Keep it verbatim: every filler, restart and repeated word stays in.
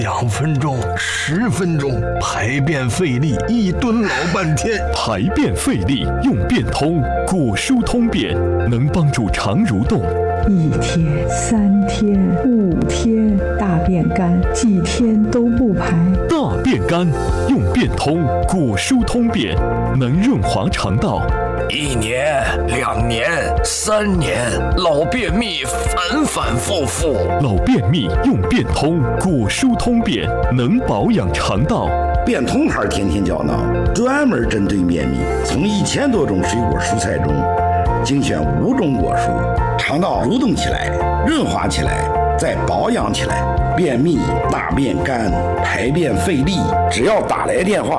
两分钟、十分钟，排便费力，一蹲老半天。 排便费力用便通，果蔬通便能帮助肠蠕动。 一天、三天、五天，大便干，几天都不排。 大便干用便通，果蔬通便能润滑肠道。 一年、两年、三年，老便秘反反复复。 老便秘用便通，果蔬通便能保养肠道。 便通牌天天胶囊专门针对便秘，从一千多种水果蔬菜中精选五种果蔬，肠道蠕动起来，润滑起来，再保养起来。便秘、大便干、排便费力，只要打来电话